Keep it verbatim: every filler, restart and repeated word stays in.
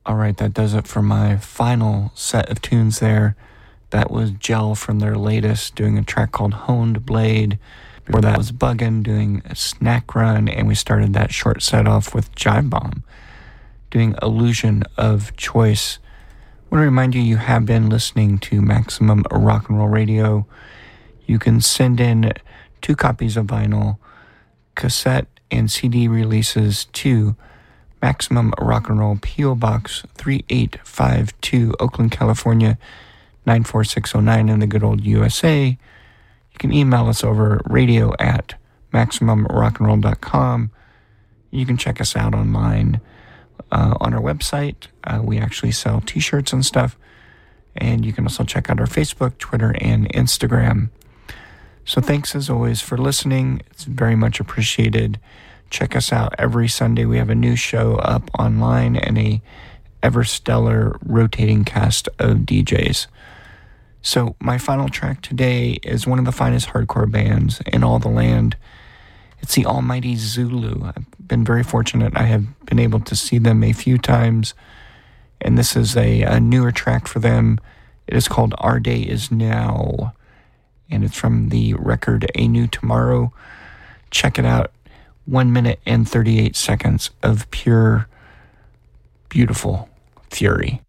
All right, that does it for my final set of tunes there. That was Gel from their latest, doing a track called Honed Blade. Before that was Buggin' doing a Snack Run, and we started that short set off with Jive Bomb, doing Illusion of Choice. I want to remind you, you have been listening to Maximum Rock and Roll Radio. You can send in two copies of vinyl, cassette, and C D releases to Maximum Rock and Roll, P O Box three eight five two, Oakland, California, nine four six oh nine in the good old U S A. You can email us over radio at maximum rock and roll dot com. You can check us out online uh, on our website. Uh, we actually sell t-shirts and stuff. And you can also check out our Facebook, Twitter, and Instagram. So thanks as always for listening. It's very much appreciated. Check us out every Sunday. We have a new show up online and a ever stellar rotating cast of D Js. So my final track today is one of the finest hardcore bands in all the land. It's the Almighty Zulu. I've been very fortunate. I have been able to see them a few times, and this is a, a newer track for them. It is called Our Day Is Now, and it's from the record A New Tomorrow. Check it out. One minute and thirty-eight seconds of pure, beautiful fury.